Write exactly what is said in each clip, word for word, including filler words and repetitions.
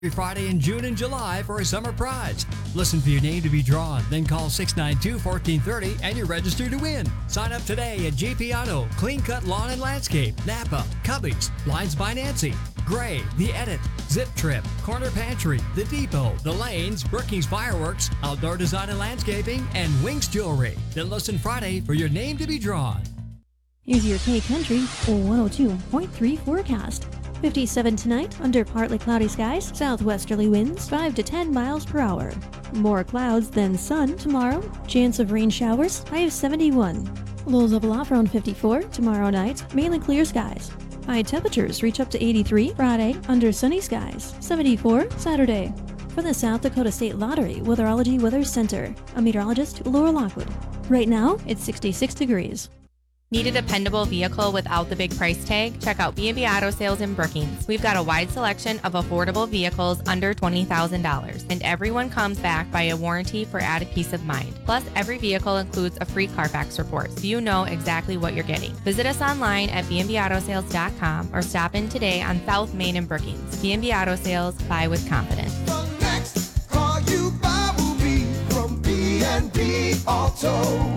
Every Friday in June and July for a summer prize. Listen for your name to be drawn, then call six nine two, one four three zero and you're registered to win. Sign up today at J P Auto, Clean Cut Lawn and Landscape, Napa, Cubbies, Blinds by Nancy, Gray, The Edit, Zip Trip, Corner Pantry, The Depot, The Lanes, Brookings Fireworks, Outdoor Design and Landscaping, and Wings Jewelry. Then listen Friday for your name to be drawn. Here's your K Country one oh two point three forecast. fifty-seven tonight, under partly cloudy skies, southwesterly winds five to ten miles per hour. More clouds than sun tomorrow, chance of rain showers, high of seventy-one. Lows level off around fifty-four tomorrow night, mainly clear skies. High temperatures reach up to eighty-three Friday, under sunny skies, seventy-four Saturday. For the South Dakota State Lottery Weatherology Weather Center, a meteorologist, Laura Lockwood. Right now, it's sixty-six degrees. Need a dependable vehicle without the big price tag? Check out B and B Auto Sales in Brookings. We've got a wide selection of affordable vehicles under twenty thousand dollars, and everyone comes back by a warranty for added peace of mind. Plus, every vehicle includes a free Carfax report, so you know exactly what you're getting. Visit us online at b and b auto sales dot com or stop in today on South Main in Brookings. B and B Auto Sales, buy with confidence. The next car you buy will be from B and B Auto.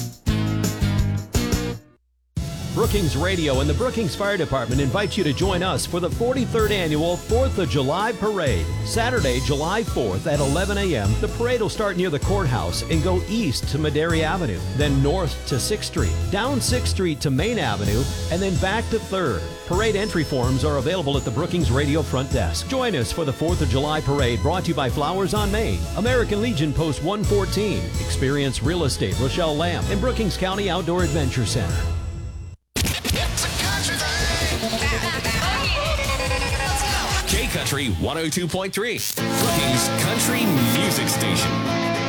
Brookings Radio and the Brookings Fire Department invite you to join us for the forty-third Annual fourth of July Parade. Saturday, July fourth at eleven a.m., the parade will start near the courthouse and go east to Madera Avenue, then north to sixth Street, down sixth Street to Main Avenue, and then back to third. Parade entry forms are available at the Brookings Radio front desk. Join us for the fourth of July Parade, brought to you by Flowers on Main, American Legion Post one fourteen, Experience Real Estate, Rochelle Lamb, and Brookings County Outdoor Adventure Center. K Country one oh two point three, Brookings Country Music